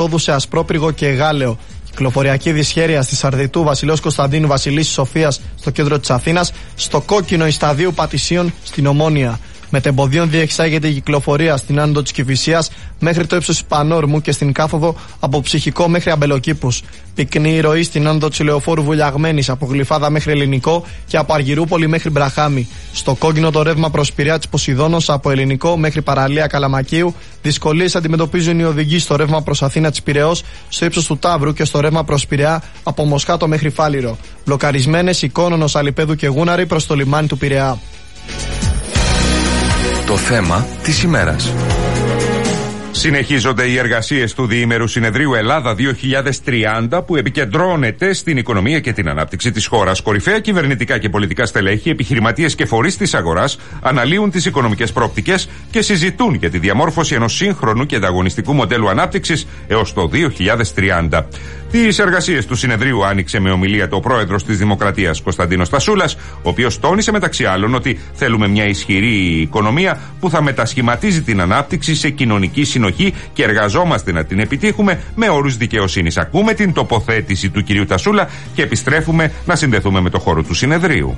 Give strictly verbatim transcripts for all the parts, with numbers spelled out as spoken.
οδού σε Ασπρόπυργο και Γάλεο. Κυκλοφοριακή δυσχέρεια στη Σαρδιτού Βασιλέως Κωνσταντίνου Βασιλίσσης Σοφίας στο κέντρο της Αθήνας. Στο κόκκινο εις σταδίου Πατησίων στην Ομόνια. Μετεμποδίων διεξάγεται η κυκλοφορία στην άνοδο της Κηφισίας μέχρι το ύψος της Πανόρμου και στην κάθοδο από Ψυχικό μέχρι Αμπελοκήπους. Πυκνή ροή στην άνοδο της Λεωφόρου Βουλιαγμένης από Γλυφάδα μέχρι Ελληνικό και από Αργυρούπολη μέχρι Μπραχάμι. Στο κόκκινο το ρεύμα προς Πειραιά της Ποσειδώνος από Ελληνικό μέχρι Παραλία Καλαμακίου. Δυσκολίες αντιμετωπίζουν οι οδηγοί στο ρεύμα προς Αθήνα της Πειραιώς, στο ύψος του Ταύρου και στο ρεύμα προς Πειραιά από Μοσχάτο μέχρι Φάληρο. Μπλοκαρισμένες Εικόνονος, Αλιπέδου και Γούναρη προς το λιμάνι του Πειραιά. Το θέμα της ημέρας. Συνεχίζονται οι εργασίες του Διήμερου Συνεδρίου Ελλάδα δύο χιλιάδες τριάντα που επικεντρώνεται στην οικονομία και την ανάπτυξη της χώρας. Κορυφαία κυβερνητικά και πολιτικά στελέχη, επιχειρηματίες και φορείς της αγοράς αναλύουν τις οικονομικές προοπτικές και συζητούν για τη διαμόρφωση ενός σύγχρονου και ανταγωνιστικού μοντέλου ανάπτυξης έως το δύο χιλιάδες τριάντα. Τις εργασίες του συνεδρίου άνοιξε με ομιλία το πρόεδρος της Δημοκρατίας Κωνσταντίνος Τασούλας, ο οποίος τόνισε μεταξύ άλλων ότι θέλουμε μια ισχυρή οικονομία που θα μετασχηματίζει την ανάπτυξη σε κοινωνική συνοχή και εργαζόμαστε να την επιτύχουμε με όρους δικαιοσύνης. Ακούμε την τοποθέτηση του κυρίου Τασούλα και επιστρέφουμε να συνδεθούμε με το χώρο του συνεδρίου.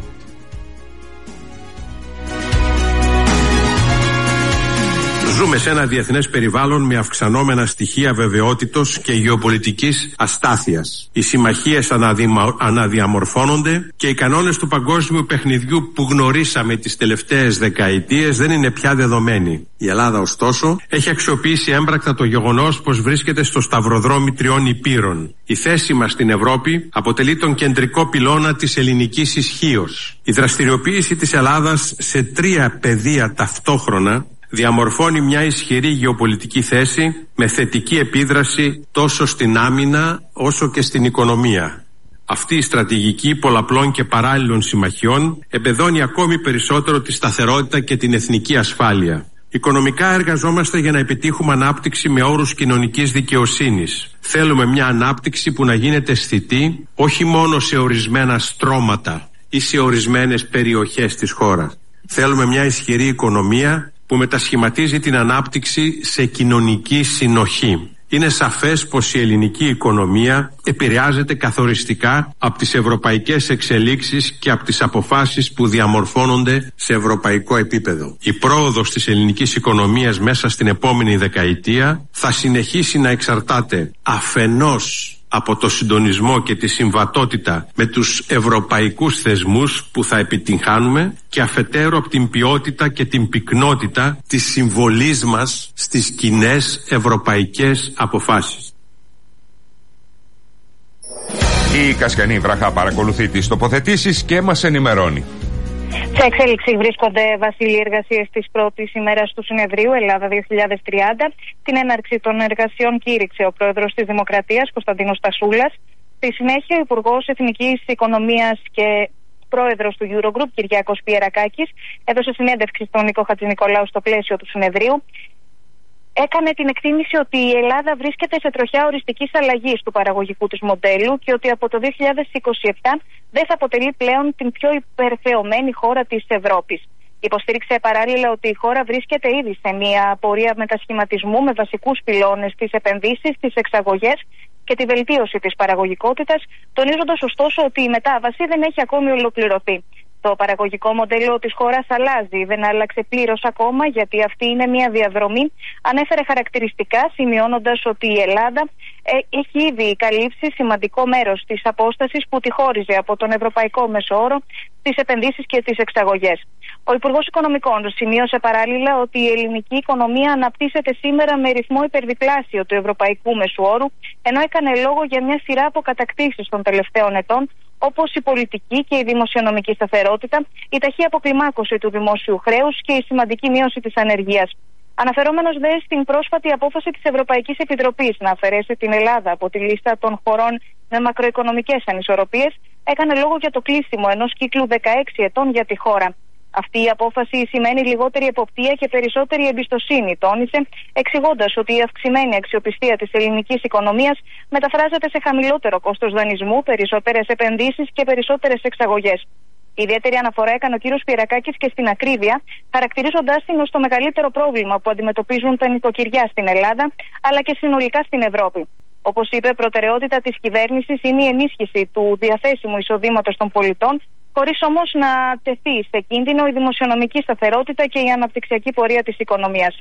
Ζούμε σε ένα διεθνές περιβάλλον με αυξανόμενα στοιχεία βεβαιότητος και γεωπολιτικής αστάθειας. Οι συμμαχίες αναδημα... αναδιαμορφώνονται και οι κανόνες του παγκόσμιου παιχνιδιού που γνωρίσαμε τις τελευταίες δεκαετίες δεν είναι πια δεδομένοι. Η Ελλάδα, ωστόσο, έχει αξιοποιήσει έμπρακτα το γεγονός πως βρίσκεται στο σταυροδρόμι τριών υπήρων. Η θέση μας στην Ευρώπη αποτελεί τον κεντρικό πυλώνα της ελληνικής ισχύος. Η δραστηριοποίηση της Ελλάδας σε τρία πεδία ταυτόχρονα διαμορφώνει μια ισχυρή γεωπολιτική θέση με θετική επίδραση τόσο στην άμυνα όσο και στην οικονομία. Αυτή η στρατηγική πολλαπλών και παράλληλων συμμαχιών εμπεδώνει ακόμη περισσότερο τη σταθερότητα και την εθνική ασφάλεια. Οικονομικά εργαζόμαστε για να επιτύχουμε ανάπτυξη με όρους κοινωνικής δικαιοσύνης. Θέλουμε μια ανάπτυξη που να γίνεται αισθητή όχι μόνο σε ορισμένα στρώματα ή σε ορισμένες περιοχές της χώρας. Θέλουμε μια ισχυρή οικονομία που μετασχηματίζει την ανάπτυξη σε κοινωνική συνοχή. Είναι σαφές πως η ελληνική οικονομία επηρεάζεται καθοριστικά από τις ευρωπαϊκές εξελίξεις και από τις αποφάσεις που διαμορφώνονται σε ευρωπαϊκό επίπεδο. Η πρόοδος της ελληνικής οικονομίας μέσα στην επόμενη δεκαετία θα συνεχίσει να εξαρτάται αφενός από το συντονισμό και τη συμβατότητα με τους ευρωπαϊκούς θεσμούς που θα επιτυγχάνουμε και αφετέρου από την ποιότητα και την πυκνότητα της συμβολής μας στις κοινές ευρωπαϊκές αποφάσεις. Η Κασιανή Βραχά παρακολουθεί τις τοποθετήσεις και μας ενημερώνει. Σε εξέλιξη βρίσκονται, Βασίλη, οι εργασίες της πρώτης ημέρας του Συνεδρίου Ελλάδα δύο χιλιάδες τριάντα. Την έναρξη των εργασιών κήρυξε ο πρόεδρος της Δημοκρατίας Κωνσταντίνος Τασούλας. Στη συνέχεια, ο Υπουργός Εθνικής Οικονομίας και πρόεδρος του Eurogroup Κυριάκος Πιερακάκης έδωσε συνέντευξη στον Νίκο Χατζηνικολάου στο πλαίσιο του συνεδρίου. Έκανε την εκτίμηση ότι η Ελλάδα βρίσκεται σε τροχιά οριστικής αλλαγής του παραγωγικού της μοντέλου και ότι από το δύο χιλιάδες είκοσι επτά δεν θα αποτελεί πλέον την πιο υπερθεωμένη χώρα της Ευρώπης. Υποστήριξε παράλληλα ότι η χώρα βρίσκεται ήδη σε μια πορεία μετασχηματισμού με βασικούς πυλώνες τις επενδύσεις, τις εξαγωγές και τη βελτίωση της παραγωγικότητας, τονίζοντας ωστόσο ότι η μετάβαση δεν έχει ακόμη ολοκληρωθεί. Το παραγωγικό μοντέλο της χώρας αλλάζει, δεν άλλαξε πλήρως ακόμα, γιατί αυτή είναι μια διαδρομή. Ανέφερε χαρακτηριστικά, σημειώνοντας ότι η Ελλάδα ε, έχει ήδη καλύψει σημαντικό μέρος της απόστασης που τη χώριζε από τον ευρωπαϊκό μεσόωρο, τις επενδύσεις και τις εξαγωγές. Ο Υπουργός Οικονομικών σημείωσε παράλληλα ότι η ελληνική οικονομία αναπτύσσεται σήμερα με ρυθμό υπερδιπλάσιο του ευρωπαϊκού μεσουόρου, ενώ έκανε λόγο για μια σειρά από κατακτήσεις των τελευταίων ετών, όπως η πολιτική και η δημοσιονομική σταθερότητα, η ταχύ αποκλιμάκωση του δημόσιου χρέους και η σημαντική μείωση της ανεργίας. Αναφερόμενος δε στην πρόσφατη απόφαση της Ευρωπαϊκής Επιτροπής να αφαιρέσει την Ελλάδα από τη λίστα των χωρών με μακροοικονομικές ανισορροπίες, έκανε λόγο για το κλείσιμο ενός κύκλου δεκαέξι ετών για τη χώρα. Αυτή η απόφαση σημαίνει λιγότερη εποπτεία και περισσότερη εμπιστοσύνη, τόνισε, εξηγώντας ότι η αυξημένη αξιοπιστία της ελληνικής οικονομίας μεταφράζεται σε χαμηλότερο κόστος δανεισμού, περισσότερες επενδύσεις και περισσότερες εξαγωγές. Ιδιαίτερη αναφορά έκανε ο κύριος Σπυρακάκης και στην ακρίβεια, χαρακτηρίζοντάς την ως το μεγαλύτερο πρόβλημα που αντιμετωπίζουν τα νοικοκυριά στην Ελλάδα, αλλά και συνολικά στην Ευρώπη. Όπως είπε, προτεραιότητα της κυβέρνησης είναι η ενίσχυση του διαθέσιμου εισοδήματος των πολιτών, χωρίς όμως να τεθεί σε κίνδυνο η δημοσιονομική σταθερότητα και η αναπτυξιακή πορεία της οικονομίας.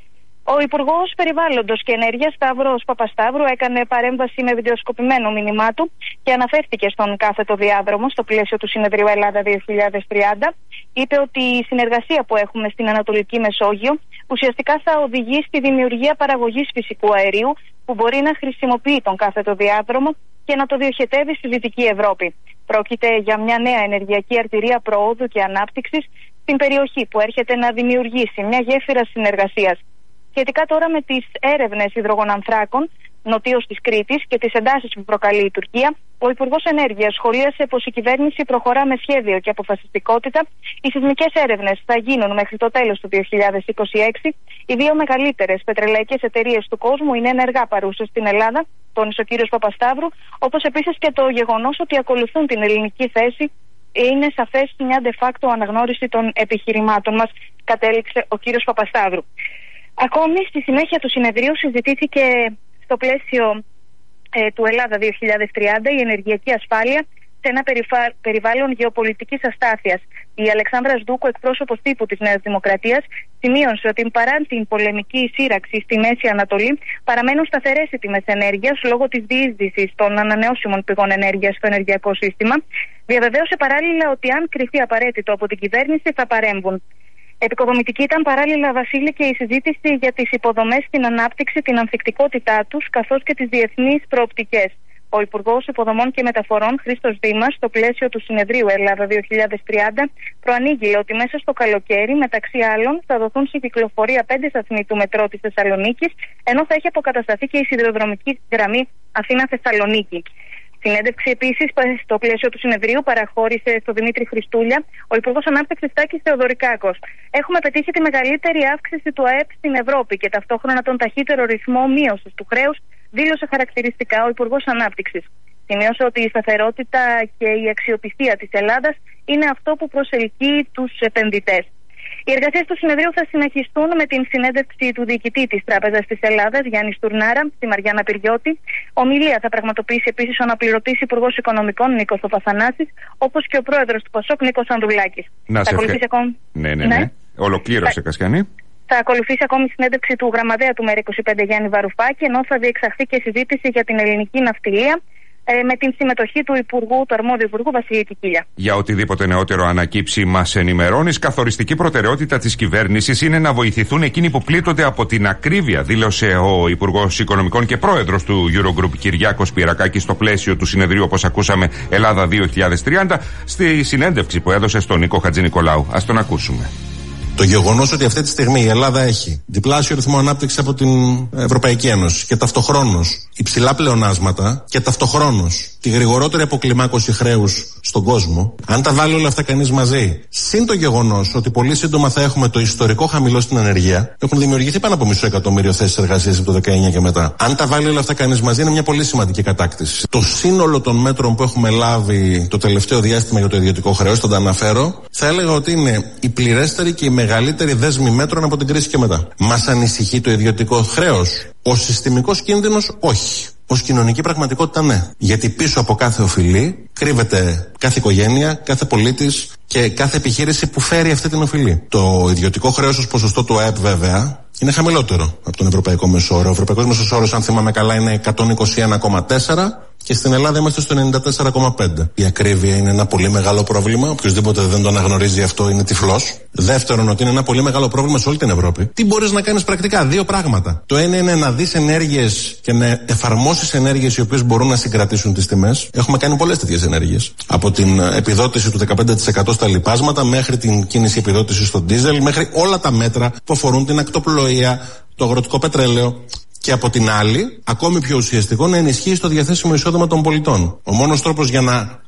Ο Υπουργός Περιβάλλοντος και Ενέργειας Σταύρος Παπασταύρου έκανε παρέμβαση με βιντεοσκοπημένο μήνυμά του και αναφέρθηκε στον κάθετο διάδρομο στο πλαίσιο του Συνεδρίου Ελλάδα δύο χιλιάδες τριάντα. Είπε ότι η συνεργασία που έχουμε στην Ανατολική Μεσόγειο ουσιαστικά θα οδηγεί στη δημιουργία παραγωγής φυσικού αερίου που μπορεί να χρησιμοποιεί τον κάθετο διάδρομο και να το διοχετεύει στη Δυτική Ευρώπη. Πρόκειται για μια νέα ενεργειακή αρτηρία προόδου και ανάπτυξης στην περιοχή που έρχεται να δημιουργήσει μια γέφυρα συνεργασίας. Σχετικά τώρα με τις έρευνες υδρογονανθράκων νοτίως της Κρήτης και τις εντάσεις που προκαλεί η Τουρκία, ο Υπουργός Ενέργειας σχολίασε πως η κυβέρνηση προχωρά με σχέδιο και αποφασιστικότητα. Οι σεισμικές έρευνες θα γίνουν μέχρι το τέλος του δύο χιλιάδες είκοσι έξι. Οι δύο μεγαλύτερες πετρελαϊκές εταιρείες του κόσμου είναι ενεργά παρούσες στην Ελλάδα, τόνισε ο κύριος Παπασταύρου, όπως επίσης και το γεγονός ότι ακολουθούν την ελληνική θέση. Είναι σαφές μια de facto αναγνώριση των επιχειρημάτων μας, κατέληξε ο κύριος Παπασταύρου. Ακόμη, στη συνέχεια του συνεδρίου συζητήθηκε στο πλαίσιο ε, του Ελλάδα δύο χιλιάδες τριάντα η ενεργειακή ασφάλεια σε ένα περιφα... περιβάλλον γεωπολιτικής αστάθειας. Η Αλεξάνδρα Σδούκου, εκπρόσωπος τύπου της Νέας Δημοκρατίας, σημείωσε ότι παρά την πολεμική σύραξη στη Μέση Ανατολή, παραμένουν σταθερές οι τιμές ενέργειας λόγω της διείσδυσης των ανανεώσιμων πηγών ενέργειας στο ενεργειακό σύστημα. Διαβεβαίωσε παράλληλα ότι αν κριθεί απαραίτητο από την κυβέρνηση θα παρέμβουν. Επικοδομητική ήταν παράλληλα, Βασίλη, και η συζήτηση για τις υποδομές, την ανάπτυξη, την ανθεκτικότητά τους, καθώς και τις διεθνείς προοπτικές. Ο Υπουργός Υποδομών και Μεταφορών, Χρήστος Δήμας, στο πλαίσιο του Συνεδρίου Ελλάδα δύο χιλιάδες τριάντα, προανήγγειλε ότι μέσα στο καλοκαίρι, μεταξύ άλλων, θα δοθούν σε κυκλοφορία πέντε σταθμοί του μετρό της Θεσσαλονίκης, ενώ θα έχει αποκατασταθεί και η σιδηροδρομική γραμμή Αθήνα-Θεσσαλονίκη. Συνέντευξη επίσης στο πλαίσιο του συνεδρίου παραχώρησε στο Δημήτρη Χριστούλια ο Υπουργός Ανάπτυξης Τάκης Θεοδωρικάκος. Έχουμε πετύχει τη μεγαλύτερη αύξηση του ΑΕΠ στην Ευρώπη και ταυτόχρονα τον ταχύτερο ρυθμό μείωσης του χρέους, δήλωσε χαρακτηριστικά ο Υπουργός Ανάπτυξης. Σημείωσε ότι η σταθερότητα και η αξιοπιστία της Ελλάδας είναι αυτό που προσελκύει τους επενδυτές. Οι εργασίες του συνεδρίου θα συνεχιστούν με την συνέντευξη του διοικητή της Τράπεζας της Ελλάδας, Γιάννη Στουρνάρα, στη Μαριάννα Πυριώτη. Ομιλία θα πραγματοποιήσει επίσης ο αναπληρωτής Υπουργός Οικονομικών Νίκος Θανάσης, όπως και ο πρόεδρος του ΠΑΣΟΚ Νίκος Ανδρουλάκης. Να σε ευχαριστώ. Ακόμη... Ναι, ναι, ναι. ναι. Ολοκλήρωσε, θα... Κασιανή. Θα ακολουθήσει ακόμη η συνέντευξη του γραμματέα του ΜΕΡΑ είκοσι πέντε Γιάννη Βαρουφάκη, ενώ θα διεξαχθεί και συζήτηση για την ελληνική ναυτιλία, με την συμμετοχή του Υπουργού, του αρμόδιου Υπουργού Βασίλη Κικίλια. Για οτιδήποτε νεότερο ανακύψει, μας ενημερώνεις. Καθοριστική προτεραιότητα της κυβέρνησης είναι να βοηθηθούν εκείνοι που πλήττονται από την ακρίβεια, δήλωσε ο Υπουργός Οικονομικών και Πρόεδρος του Eurogroup Κυριάκος Σπυρακάκης στο πλαίσιο του συνεδρίου, όπως ακούσαμε, Ελλάδα δύο χιλιάδες τριάντα, στη συνέντευξη που έδωσε στον Νίκο Χατζηνικολάου. Ας τον ακούσουμε. Το γεγονός ότι αυτή τη στιγμή η Ελλάδα έχει διπλάσιο ρυθμό ανάπτυξης από την Ευρωπαϊκή Ένωση και ταυτοχρόνως υψηλά πλεονάσματα και ταυτοχρόνως τη γρηγορότερη αποκλιμάκωση χρέους στον κόσμο, αν τα βάλει όλα αυτά κανείς μαζί, συν το γεγονός ότι πολύ σύντομα θα έχουμε το ιστορικό χαμηλό στην ανεργία, έχουν δημιουργηθεί πάνω από μισό εκατομμύριο θέσεις εργασίας από το δεκαεννιά και μετά. Αν τα βάλει όλα αυτά κανείς μαζί, είναι μια πολύ σημαντική κατάκτηση. Το σύνολο των μέτρων που έχουμε λάβει το τελευταίο διάστημα για το ιδιωτικό χρέος, θα τα αναφέρω, θα έλεγα ότι είναι η πληρέστερη και η μεγαλύτερη δέσμη μέτρων από την κρίση και μετά. Μας ανησυχεί το ιδιωτικό χρέος? Ο συστημικός κίνδυνος, όχι. Ως κοινωνική πραγματικότητα, ναι. Γιατί πίσω από κάθε οφειλή κρύβεται κάθε οικογένεια, κάθε πολίτης και κάθε επιχείρηση που φέρει αυτή την οφειλή. Το ιδιωτικό χρέος ως ποσοστό του ΑΕΠ, βέβαια, είναι χαμηλότερο από τον ευρωπαϊκό μεσόωρο. Ο ευρωπαϊκός μέσος όρος, αν θυμάμαι καλά, είναι εκατόν είκοσι ένα κόμμα τέσσερα και στην Ελλάδα είμαστε στο ενενήντα τέσσερα κόμμα πέντε. Η ακρίβεια είναι ένα πολύ μεγάλο πρόβλημα. Οποιοςδήποτε δεν το αναγνωρίζει αυτό είναι τυφλός. Δεύτερον, ότι είναι ένα πολύ μεγάλο πρόβλημα σε όλη την Ευρώπη. Τι μπορείς να κάνεις πρακτικά? Δύο πράγματα. Το ένα είναι να δεις ενέργειες και να εφαρμόσεις ενέργειες οι οποίες μπορούν να συγκρατήσουν τις τιμές. Έχουμε κάνει πολλές τέτοιες ενέργειες. Από την επιδότηση του δεκαπέντε τοις εκατό στα λιπάσματα μέχρι την κίνηση επιδότηση στο ντίζελ, μέχρι όλα τα μέτρα που αφορούν την ακτοπλοεία, το αγροτικό πετρέλαιο. Και από την άλλη, ακόμη πιο ουσιαστικό, να ενισχύσει το διαθέσιμο εισόδημα των πολιτών. Ο μόνος τρόπος για να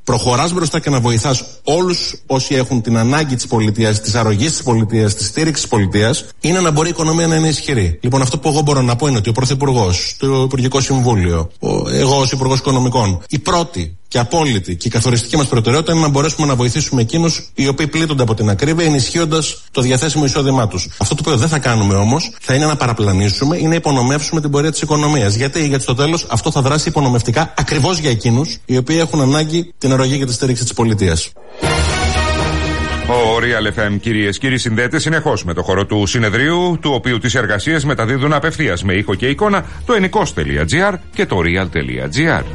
προχωράς μπροστά και να βοηθάς όλους όσοι έχουν την ανάγκη της πολιτείας, της αρρωγής της πολιτείας, της στήριξης της πολιτείας, είναι να μπορεί η οικονομία να είναι ισχυρή. Λοιπόν, αυτό που εγώ μπορώ να πω είναι ότι ο Πρωθυπουργός, το Υπουργικό Συμβούλιο, ο, εγώ ως Υπουργός Οικονομικών, η πρώτη και απόλυτη και η καθοριστική μας προτεραιότητα είναι να μπορέσουμε να βοηθήσουμε εκείνους οι οποίοι πλήττονται από την ακρίβεια, ενισχύοντας το διαθέσιμο εισόδημά τους. Αυτό το οποίο δεν θα κάνουμε όμως θα είναι να παραπλανήσουμε ή να υπονομεύσουμε την πορεία της οικονομίας. Γιατί, γιατί στο τέλος αυτό θα δράσει υπονομευτικά ακριβώς για εκείνους οι οποίοι έχουν ανάγκη την αρρωγή και τη στήριξη της πολιτείας. Ο Real εφ εμ, κυρίες και κύριοι, συνδέεται συνεχώς με το χώρο του συνεδρίου, του οποίου τις εργασίες μεταδίδουν απευθείας με ήχο και εικόνα το ενικός τελεία τζι άρ και το real τελεία τζι άρ.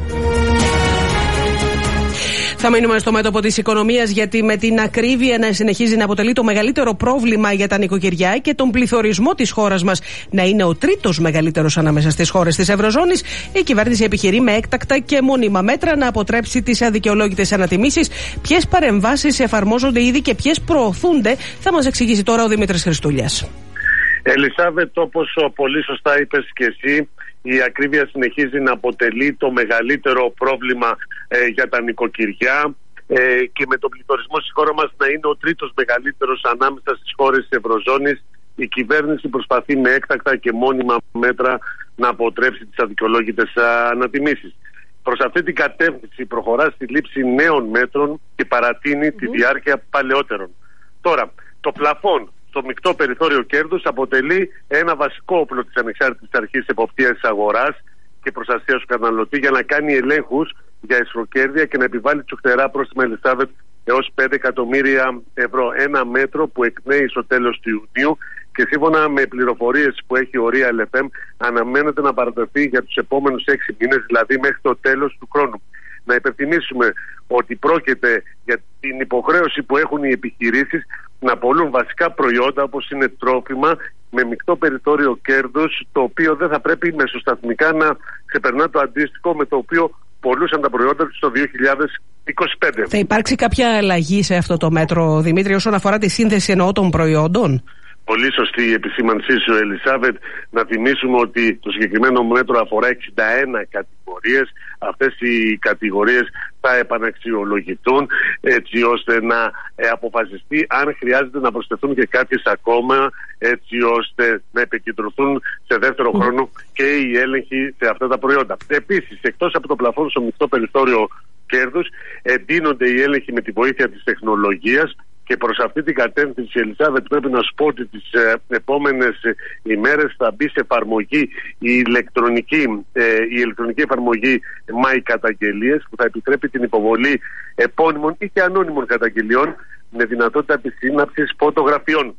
Θα μείνουμε στο μέτωπο της οικονομίας, γιατί με την ακρίβεια να συνεχίζει να αποτελεί το μεγαλύτερο πρόβλημα για τα νοικοκυριά και τον πληθωρισμό της χώρας μας να είναι ο τρίτος μεγαλύτερος ανάμεσα στις χώρες της Ευρωζώνης, η κυβέρνηση επιχειρεί με έκτακτα και μόνιμα μέτρα να αποτρέψει τις αδικαιολόγητες ανατιμήσεις. Ποιες παρεμβάσεις εφαρμόζονται ήδη και ποιες προωθούνται, θα μας εξηγήσει τώρα ο Δημήτρης Χριστούλιας. Ελισάβετ, όπως πολύ σωστά είπες και εσύ, η ακρίβεια συνεχίζει να αποτελεί το μεγαλύτερο πρόβλημα ε, για τα νοικοκυριά ε, και με τον πληθωρισμό στη χώρα μας να είναι ο τρίτος μεγαλύτερος ανάμεσα στις χώρες της Ευρωζώνης. Η κυβέρνηση προσπαθεί με έκτακτα και μόνιμα μέτρα να αποτρέψει τις αδικαιολόγητες ανατιμήσεις. Προς αυτή την κατεύθυνση προχωρά στη λήψη νέων μέτρων και παρατείνει mm-hmm. τη διάρκεια παλαιότερων. Τώρα, το πλαφόν το μεικτό περιθώριο κέρδους αποτελεί ένα βασικό όπλο της ανεξάρτητης αρχής εποπτείας της αγοράς και προστασίας του καταναλωτή για να κάνει ελέγχους για εσχροκέρδεια και να επιβάλλει τσουχτερά πρόστιμα, Ελισάβετ, έως πέντε εκατομμύρια ευρώ. Ένα μέτρο που εκπνέει στο τέλος του Ιουνίου και σύμφωνα με πληροφορίες που έχει ο Real εφ εμ αναμένεται να παρατεθεί για τους επόμενους έξι μήνες, δηλαδή μέχρι το τέλος του χρόνου. Να υπενθυμίσουμε ότι πρόκειται για την υποχρέωση που έχουν οι επιχειρήσεις να πωλούν βασικά προϊόντα όπως είναι τρόφιμα με μεικτό περιθώριο κέρδους, το οποίο δεν θα πρέπει μεσοσταθμικά να ξεπερνά το αντίστοιχο με το οποίο πωλούσαν τα προϊόντα τους το δύο χιλιάδες είκοσι πέντε. Θα υπάρξει κάποια αλλαγή σε αυτό το μέτρο, Δημήτρη, όσον αφορά τη σύνθεση εννοώ των προϊόντων? Πολύ σωστή η επισήμανσή σου, Ελισάβετ. Να θυμίσουμε ότι το συγκεκριμένο μέτρο αφορά εξήντα ένα κατηγορίες. Αυτές οι κατηγορίες θα επαναξιολογηθούν έτσι ώστε να ε, αποφασιστεί αν χρειάζεται να προσθεθούν και κάποιες ακόμα, έτσι ώστε να επικεντρωθούν σε δεύτερο mm. χρόνο και οι έλεγχοι σε αυτά τα προϊόντα. Επίσης, εκτός από το πλαφόν στο μεικτό περιθώριο κέρδους, εντείνονται οι έλεγχοι με τη βοήθεια της τεχνολογίας. Και προς αυτή την κατεύθυνση, Ελισάβετ, πρέπει να σου πω ότι τις ε, επόμενες ε, ημέρες θα μπει σε εφαρμογή η ηλεκτρονική, ε, η ηλεκτρονική εφαρμογή My Καταγγελίες, που θα επιτρέπει την υποβολή επώνυμων ή και ανώνυμων καταγγελιών με δυνατότητα επισύναψης φωτογραφιών.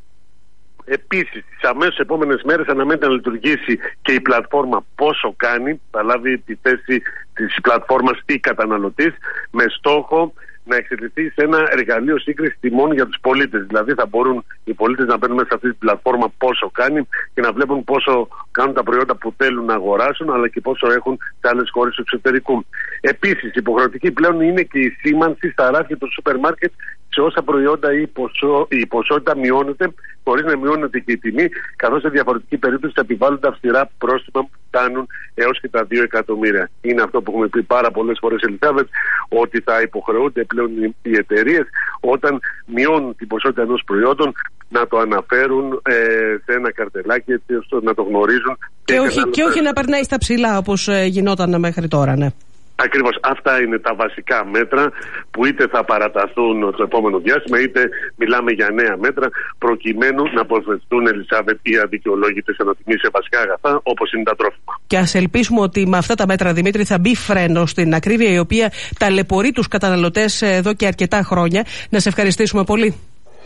Επίσης, τις αμέσως επόμενες μέρες αναμένεται να λειτουργήσει και η πλατφόρμα Πόσο Κάνει, θα λάβει τη θέση της πλατφόρμας ή καταναλωτής, με στόχο να εξελιχθεί σε ένα εργαλείο σύγκριση τιμών για τους πολίτες. Δηλαδή θα μπορούν οι πολίτες να μπαίνουν μέσα σε αυτή την πλατφόρμα Πόσο Κάνει και να βλέπουν πόσο κάνουν τα προϊόντα που θέλουν να αγοράσουν, αλλά και πόσο έχουν σε άλλες χώρες του εξωτερικού. Επίσης, υποχρεωτική πλέον είναι και η σήμανση στα ράφια του σούπερ μάρκετ σε όσα προϊόντα η, ποσό, η ποσότητα μειώνεται, χωρίς να μειώνεται και η τιμή, καθώς σε διαφορετική περίπτωση θα επιβάλλονται αυστηρά πρόστιμα που φτάνουν έως και τα δύο εκατομμύρια. Είναι αυτό που έχουμε πει πάρα πολλές φορές, Ελισάβετ, ότι θα υποχρεούνται πλέον οι εταιρείες όταν μειώνουν την ποσότητα ενός προϊόντων να το αναφέρουν ε, σε ένα καρτελάκι, έτσι ώστε να το γνωρίζουν. Και, και, όχι, και όχι να περνάει στα ψηλά όπως ε, γινόταν μέχρι τώρα, ναι. Ακριβώς. Αυτά είναι τα βασικά μέτρα που είτε θα παραταθούν το επόμενο διάστημα, είτε μιλάμε για νέα μέτρα προκειμένου να αποφευθούν, Ελισάβετ, οι αδικαιολόγητες ανατιμήσεις σε βασικά αγαθά όπως είναι τα τρόφιμα. Και ας ελπίσουμε ότι με αυτά τα μέτρα, Δημήτρη, θα μπει φρένο στην ακρίβεια η οποία ταλαιπωρεί τους καταναλωτές εδώ και αρκετά χρόνια. Να σε ευχαριστήσουμε πολύ.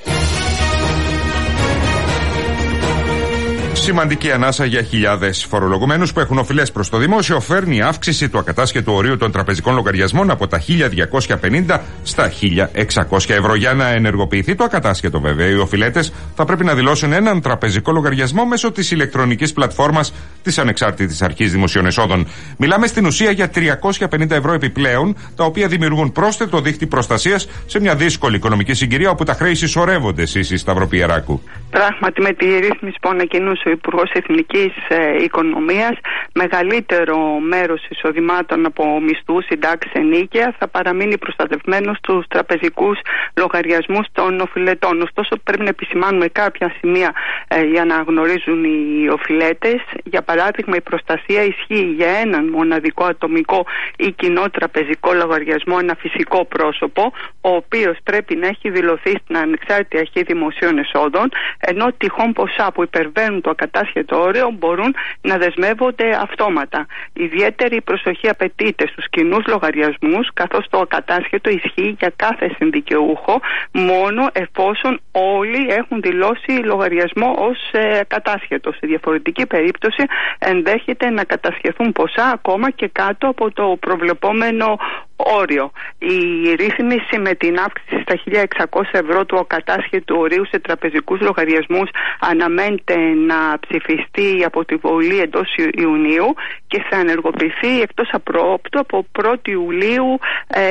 Σημαντική ανάσα για χιλιάδες φορολογουμένους που έχουν οφειλές προς το δημόσιο φέρνει η αύξηση του ακατάσχετου ορίου των τραπεζικών λογαριασμών από τα χίλια διακόσια πενήντα στα χίλια εξακόσια ευρώ. Για να ενεργοποιηθεί το ακατάσχετο, βέβαια, οι οφειλέτες θα πρέπει να δηλώσουν έναν τραπεζικό λογαριασμό μέσω της ηλεκτρονικής πλατφόρμας της Ανεξάρτητης Αρχής Δημοσίων Εσόδων. Μιλάμε στην ουσία για τριακόσια πενήντα ευρώ επιπλέον, τα οποία δημιουργούν πρόσθετο δίχτυ προστασίας σε μια δύσκολη οικονομική συγκυρία όπου τα χρέη συσσωρεύονται, εσείς, Σταυροπιεράκου. Πράγματι, με τη ρύθμιση που ανακοινούσε ο Υπουργός Εθνικής ε, Οικονομίας, μεγαλύτερο μέρος εισοδημάτων από μισθούς, συντάξεις, ενίκαια θα παραμείνει προστατευμένο στους τραπεζικούς λογαριασμούς των οφειλετών. Ωστόσο, πρέπει να επισημάνουμε κάποια σημεία ε, για να γνωρίζουν οι οφειλέτες. Για παράδειγμα, η προστασία ισχύει για έναν μοναδικό ατομικό ή κοινό τραπεζικό λογαριασμό, ένα φυσικό πρόσωπο, ο οποίος πρέπει να έχει δηλωθεί στην Ανεξάρτητη Αρχή Δημοσίων Εσόδων, ενώ τυχόν ποσά που υπερβαίνουν το ακατάσχετο όριο μπορούν να δεσμεύονται αυτόματα. Ιδιαίτερη προσοχή απαιτείται στους κοινούς λογαριασμούς, καθώς το ακατάσχετο ισχύει για κάθε συνδικαιούχο μόνο εφόσον όλοι έχουν δηλώσει λογαριασμό ως ε, κατάσχετο. Σε διαφορετική περίπτωση ενδέχεται να κατασχεθούν ποσά ακόμα και κάτω από το προβλεπόμενο όριο. Η ρύθμιση με την αύξηση στα χίλια εξακόσια ευρώ του ακατάσχετου ορίου σε τραπεζικούς λογαριασμούς αναμένεται να ψηφιστεί από τη Βουλή εντός Ιουνίου και θα ενεργοποιηθεί εκτός απρόοπτου από πρώτη Ιουλίου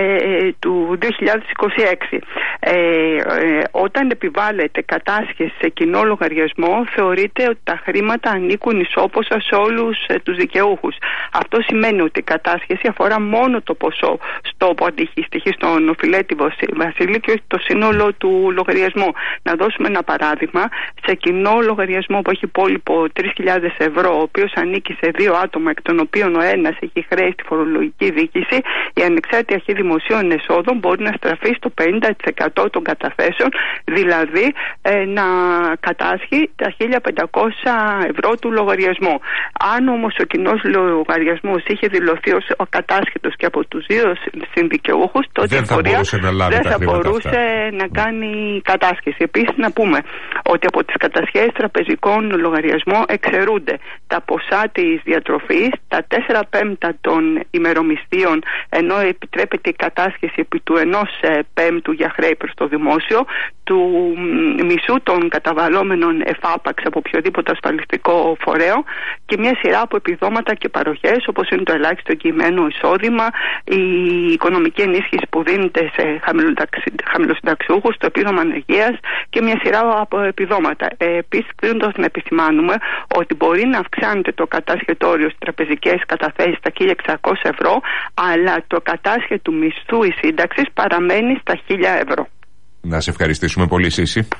ε, του δύο χιλιάδες είκοσι έξι. Ε, ε, όταν επιβάλλεται κατάσχεση σε κοινό λογαριασμό, θεωρείται ότι τα χρήματα ανήκουν ισόποσα σε όλους ε, τους δικαιούχους. Αυτό σημαίνει ότι η κατάσχεση αφορά μόνο το ποσό στο που αντιστοιχεί στον οφειλέτη Βασίλη και όχι το σύνολο του λογαριασμού. Να δώσουμε ένα παράδειγμα. Σε κοινό λογαριασμό που έχει υπόλοιπο τρεις χιλιάδες ευρώ, ο οποίος ανήκει σε δύο άτομα, εκ των οποίων ο ένας έχει χρέη στη φορολογική διοίκηση, η Ανεξάρτητη Αρχή Δημοσίων Εσόδων μπορεί να στραφεί στο πενήντα τοις εκατό των καταθέσεων, δηλαδή ε, να κατάσχει τα χίλια πεντακόσια ευρώ του λογαριασμού. Αν όμως ο κοινός λογαριασμός είχε δηλωθεί ως ακατάσχετος και από τους δύο συνδικαιούχους, τότε δεν θα μπορούσε, να, λάβει δεν τα θα μπορούσε αυτά. να κάνει κατάσχεση. Επίσης, να πούμε ότι από τις κατασχέσεις τραπεζικών λογαριασμών εξαιρούνται τα ποσά της διατροφής, τα τέσσερα πέμπτα των ημερομισθείων, ενώ επιτρέπεται η κατάσχεση επί του ενός πέμπτου για χρέη προς το δημόσιο, του μισού των καταβαλλόμενων εφάπαξ από οποιοδήποτε ασφαλιστικό φορέο και μια σειρά από επιδόματα και παροχές, όπως είναι το ελάχιστο εγγυημένο εισόδημα, η οικονομική ενίσχυση που δίνεται σε χαμηλοσυνταξιούχους, το επίδομα ανεργίας και μια σειρά από επιδόματα. Ε, επίσης, κλείνοντας, να επισημάνουμε ότι μπορεί να αυξάνεται το κατάσχετο όριο στις τραπεζικές καταθέσεις στα χίλια εξακόσια ευρώ, αλλά το κατάσχετο μισθού ή σύνταξης παραμένει στα χίλια ευρώ. Να σε ευχαριστήσουμε πολύ, Σύση.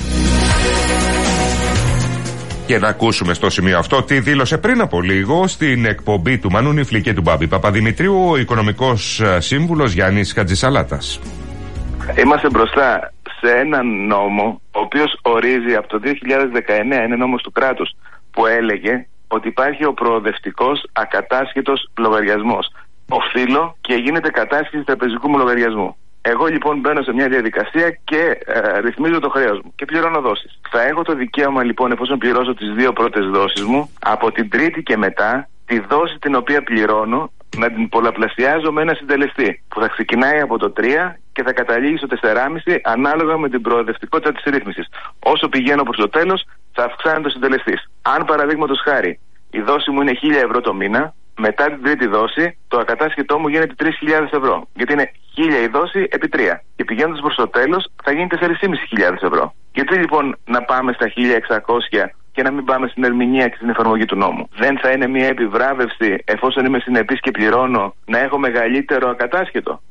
Και να ακούσουμε στο σημείο αυτό τι δήλωσε πριν από λίγο στην εκπομπή του Μανού Νιφλή και του Μπάμπη Παπαδημητρίου ο οικονομικός σύμβουλος Γιάννης Χατζησαλάτας. Είμαστε μπροστά σε έναν νόμο ο οποίος ορίζει από το δύο χιλιάδες δεκαεννέα, είναι νόμος του κράτους, που έλεγε ότι υπάρχει ο προοδευτικός ακατάσχετος λογαριασμός. Οφείλω και γίνεται κατάσχεση τραπεζικού μου λογαριασμού. Εγώ λοιπόν μπαίνω σε μια διαδικασία και ε, ρυθμίζω το χρέος μου και πληρώνω δόσεις. Θα έχω το δικαίωμα λοιπόν, εφόσον πληρώσω τις δύο πρώτες δόσεις μου, από την τρίτη και μετά τη δόση την οποία πληρώνω να την πολλαπλασιάζω με ένα συντελεστή που θα ξεκινάει από το τρία και θα καταλήγει στο τέσσερα κόμμα πέντε ανάλογα με την προοδευτικότητα της ρύθμισης. Όσο πηγαίνω προς το τέλος θα αυξάνεται ο συντελεστής. Αν παραδείγματος χάρη η δόση μου είναι χίλια ευρώ το μήνα, μετά την τρίτη δόση το ακατάσχετό μου γίνεται τρεις χιλιάδες ευρώ. Γιατί είναι χίλια η δόση επί τρία. Και πηγαίνοντας προς το τέλος θα γίνει τέσσερις χιλιάδες πεντακόσια ευρώ. Γιατί λοιπόν να πάμε στα χίλια εξακόσια και να μην πάμε στην ερμηνεία και στην εφαρμογή του νόμου? Δεν θα είναι μια επιβράβευση, εφόσον είμαι συνεπής και πληρώνω, να έχω μεγαλύτερο ακατάσχετο?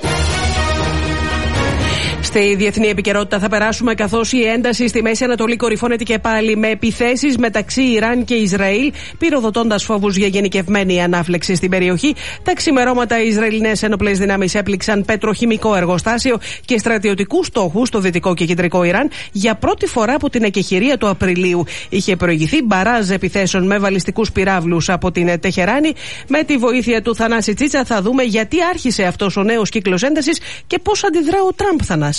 Στη διεθνή επικαιρότητα θα περάσουμε, καθώς η ένταση στη Μέση Ανατολή κορυφώνεται και πάλι με επιθέσεις μεταξύ Ιράν και Ισραήλ, πυροδοτώντας φόβους για γενικευμένη ανάφλεξη στην περιοχή. Τα ξημερώματα οι Ισραηλινές ένοπλες δυνάμεις έπληξαν πετροχημικό εργοστάσιο και στρατιωτικούς στόχους στο δυτικό και κεντρικό Ιράν για πρώτη φορά από την εκεχηρία του Απριλίου. Είχε προηγηθεί μπαράζ επιθέσεων με βαλιστικούς πυράβλους από την Τεχεράνη. Με τη βοήθεια του Θανάση Τσίτσα θα δούμε γιατί άρχισε αυτός ο νέος κύκλος έντασης και πώς αντιδρά ο Τραμπ, Θανάση.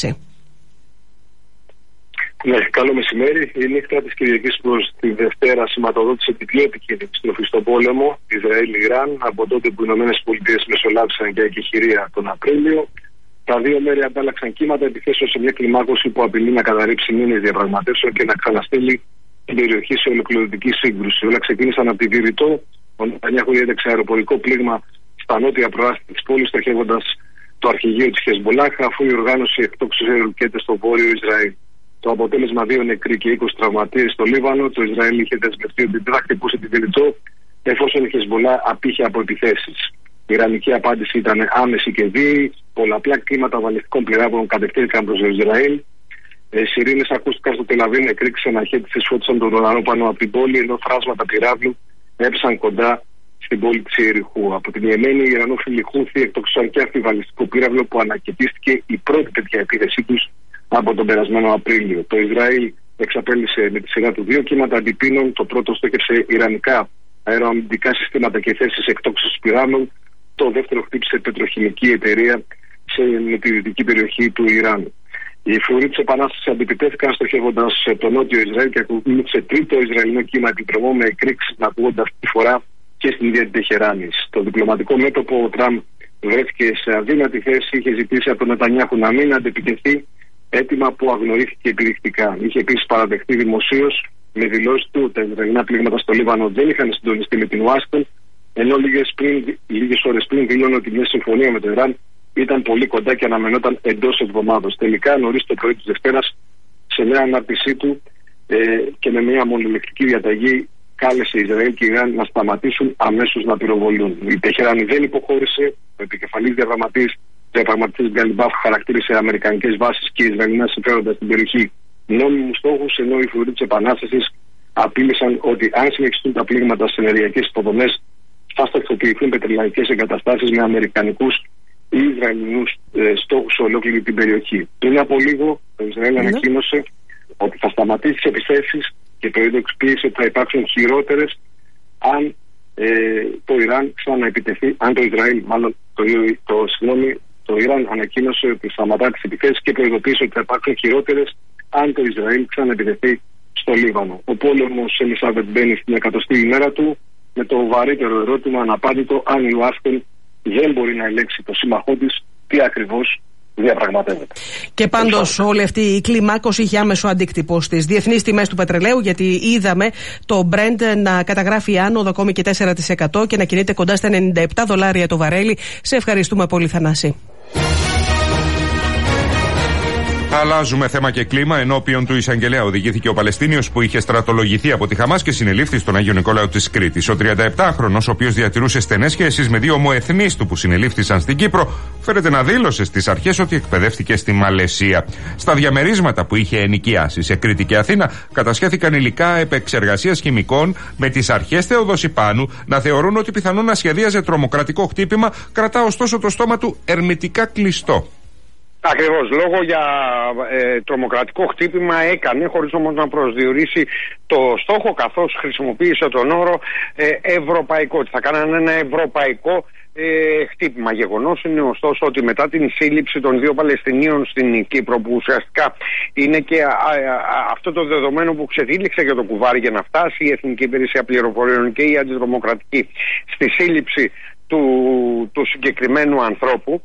Ναι, καλό μεσημέρι. Η νύχτα της Κυριακής προς τη Δευτέρα σηματοδότησε την πιο επικίνδυνη στροφή στον πόλεμο Ισραήλ-Ιράν από τότε που οι Ηνωμένες Πολιτείες μεσολάβησαν για εκεχηρία τον Απρίλιο. Τα δύο μέρη αντάλλαξαν κύματα επιθέσεων σε μια κλιμάκωση που απειλεί να καταρρύψει μήνες διαπραγματεύσεων και να ξαναστείλει την περιοχή σε ολοκληρωτική σύγκρουση. Όλα ξεκίνησαν από τη Βηρητό. Ο Νετανιάχου διέταξε αεροπορικό πλήγμα στα νότια προάστια της πόλης, στοχεύοντας το αρχηγείο της Χεσμολάχ, αφού η οργάνωση εκτόξευσε ρουκέτες στο βόρειο Ισραήλ. Το αποτέλεσμα δύο νεκροί και είκοσι τραυματίες στο Λίβανο. Το Ισραήλ είχε δεσμευτεί ότι δεν θα χτυπούσε την Βηρητό εφόσον η Χεσμολά απήχε από επιθέσεις. Η ιρανική απάντηση ήταν άμεση και βίαιη. Πολλαπλά κύματα βαλιστικών πυράβλων κατευθύνθηκαν προς το Ισραήλ. Ε, Σιρήνες ακούστηκαν στο Τελαβίβ, νεκροί ξεναχέτησες φώτισαν τον ουρανό πάνω από την πόλη, ενώ φράσματα πυράβλου έπεσαν κοντά στην πόλη της Ιεριχού. Από την Ιεμένη, οι Ιρανόφιλοι Χούθι εκτόξευσαν και αυτοί βαλιστικό πύραυλο που ανακαιτίστηκε η πρώτη τέτοια επίθεσή τους από τον περασμένο Απρίλιο. Το Ισραήλ εξαπέλυσε με τη σειρά του δύο κύματα αντιπίνων. Το πρώτο στόχευσε ιρανικά αεροαμυντικά συστήματα και θέσεις εκτόξευσης πυράβλων. Το δεύτερο χτύπησε πετροχημική εταιρεία σε τη δυτική περιοχή του Ιράν. Οι φρουροί της Επανάστασης αντιπιτέθηκαν στοχεύοντας το νότιο Ισραήλ και ακολούθησε τρίτο Ισραηλινό κύμα επιδρομό με εκρήξεις να ακούγονται αυτή τη φορά και στην ίδια την Τεχεράνη. Στο διπλωματικό μέτωπο ο Τραμπ βρέθηκε σε αδύνατη θέση, είχε ζητήσει από τον Νετανιάχου να μην αντεπιτεθεί, αίτημα που αγνοήθηκε επιδεικτικά. Είχε επίσης παραδεχτεί δημοσίως με δηλώσεις του ότι τα Ισραηλινά πλήγματα στο Λίβανο δεν είχαν συντονιστεί με την Ουάσιγκτον, ενώ λίγες, πριν, λίγες ώρες πριν δηλώνει ότι μια συμφωνία με το Ιράν ήταν πολύ κοντά και αναμενόταν εντός εβδομάδος. Τελικά, νωρίς το πρωί της Δευτέρας, σε μια ανάρτησή του ε, και με μια μονολεκτική διαταγή, κάλεσε Ισραήλ και Ιράν να σταματήσουν αμέσως να πυροβολούν. Η Τεχεράνη δεν υποχώρησε. Ο επικεφαλής διαπραγματευτής Γκαλιμπάφ χαρακτήρισε αμερικανικές βάσεις και Ισραηλινά συμφέροντα στην περιοχή νόμιμους στόχους, ενώ οι φρουροί της Επανάστασης απείλησαν ότι αν συνεχιστούν τα πλήγματα στις ενεργειακές υποδομές, θα στοχοποιηθούν πετρελαϊκές εγκαταστάσεις με αμερικανικούς ή Ισραηλινούς ε, στόχους σε ολόκληρη την περιοχή. Πριν από λίγο, το Ισραήλ ανακοίνωσε ότι θα σταματήσει τις επιθέσεις και το ίδιο εξπίεσε ότι θα υπάρξουν χειρότερες αν ε, το Ιράν ξαναεπιτεθεί, αν το Ισραήλ, μάλλον το, το, συγγνώμη, το Ιράν ανακοίνωσε ότι σταματά τις επιθέσεις και προειδοποίησε ότι θα υπάρξουν χειρότερες αν το Ισραήλ ξαναεπιτεθεί στο Λίβανο. Ο πόλεμος Ελισάβετ μπαίνει στην εκατοστή ημέρα του με το βαρύτερο ερώτημα αναπάντητο αν η Ουάσιγκτον δεν μπορεί να ελέγξει το σύμμαχό της τι ακριβώς διαπραγματεύεται. Και πάντως όλη αυτή η κλιμάκωση είχε άμεσο αντίκτυπο στις διεθνείς τιμές του πετρελαίου, γιατί είδαμε το Brent να καταγράφει άνοδο ακόμη και τέσσερα τοις εκατό και να κινείται κοντά στα ενενήντα επτά δολάρια το βαρέλι. Σε ευχαριστούμε πολύ, Θανάση. Αλλάζουμε θέμα και κλίμα. Ενώπιον του εισαγγελέα οδηγήθηκε ο Παλαιστίνιος που είχε στρατολογηθεί από τη Χαμάς και συνελήφθη στον Άγιο Νικόλαο της Κρήτης. Ο τριανταεπτάχρονος, ο οποίος διατηρούσε στενές σχέσεις με δύο ομοεθνείς του που συνελήφθησαν στην Κύπρο, φέρεται να δήλωσε στις αρχές ότι εκπαιδεύτηκε στη Μαλαισία. Στα διαμερίσματα που είχε ενοικιάσει σε Κρήτη και Αθήνα, κατασχέθηκαν υλικά επεξεργασίας χημικών, με τις αρχές Θεοδοσιπάνου να θεωρούν ότι πιθανόν να σχεδίαζε τρομοκρατικό χτύπημα, κρατά ωστόσο το στόμα του ερμητικά κλειστό. Ακριβώς, λόγο για ε, τρομοκρατικό χτύπημα έκανε, χωρίς όμως να προσδιορίσει το στόχο, καθώς χρησιμοποίησε τον όρο ε, ευρωπαϊκό, ότι θα κάνανε ένα ευρωπαϊκό ε, χτύπημα. Γεγονός είναι ωστόσο ότι μετά την σύλληψη των δύο Παλαιστινίων στην Κύπρο, που ουσιαστικά είναι και α, α, α, αυτό το δεδομένο που ξετύλιξε για το κουβάρι για να φτάσει η Εθνική Υπηρεσία Πληροφοριών και η Αντιτρομοκρατική στη σύλληψη του, του συγκεκριμένου ανθρώπου,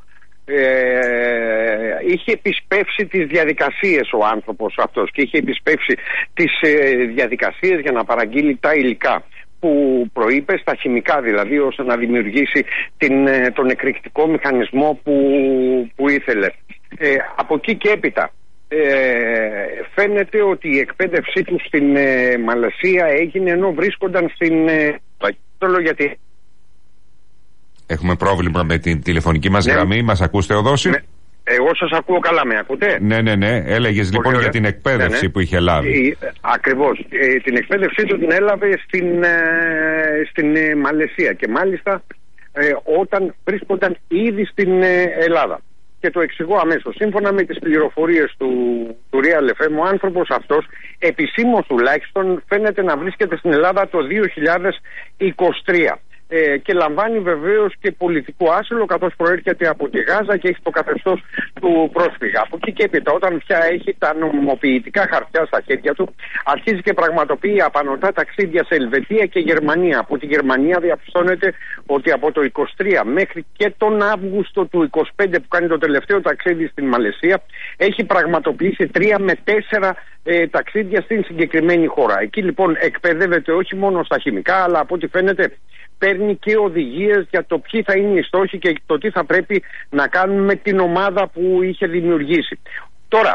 Ε, είχε επισπεύσει τις διαδικασίες ο άνθρωπος αυτός και είχε επισπεύσει τις ε, διαδικασίες για να παραγγείλει τα υλικά που προείπε, στα χημικά δηλαδή, ώστε να δημιουργήσει την, ε, τον εκρηκτικό μηχανισμό που, που ήθελε. Ε, από εκεί και έπειτα ε, φαίνεται ότι η εκπαίδευσή του στην ε, Μαλαισία έγινε ενώ βρίσκονταν στην ε, γιατί έχουμε πρόβλημα με την τηλεφωνική μας ναι. γραμμή. Μας ακούς, Θεοδόση? Ναι. Εγώ σας ακούω καλά, με ακούτε? Ναι, ναι, ναι. Έλεγες λοιπόν ωραία. Για την εκπαίδευση ναι, ναι. που είχε λάβει. Ε, ακριβώς. Ε, την εκπαίδευσή του την έλαβε στην, ε, στην ε, Μαλαισία και μάλιστα ε, όταν βρίσκονταν ήδη στην ε, Ελλάδα. Και το εξηγώ αμέσως. Σύμφωνα με τις πληροφορίες του, του Real εφ εμ, ο άνθρωπος αυτός επισήμως τουλάχιστον φαίνεται να βρίσκεται στην Ελλάδα το δύο χιλιάδες είκοσι τρία. Ε, και λαμβάνει βεβαίως και πολιτικό άσυλο, καθώς προέρχεται από τη Γάζα και έχει το καθεστώς του πρόσφυγα. Από εκεί και έπειτα, όταν πια έχει τα νομιμοποιητικά χαρτιά στα χέρια του, αρχίζει και πραγματοποιεί απανωτά ταξίδια σε Ελβετία και Γερμανία. Από τη Γερμανία διαπιστώνεται ότι από το είκοσι τρία μέχρι και τον Αύγουστο του είκοσι πέντε, που κάνει το τελευταίο ταξίδι στην Μαλαισία, έχει πραγματοποιήσει τρία με τέσσερα ε, ταξίδια στην συγκεκριμένη χώρα. Εκεί λοιπόν εκπαιδεύεται όχι μόνο στα χημικά, αλλά από ό,τι φαίνεται παίρνει και οδηγίες για το ποιοι θα είναι οι στόχοι και το τι θα πρέπει να κάνουν με την ομάδα που είχε δημιουργήσει. Τώρα,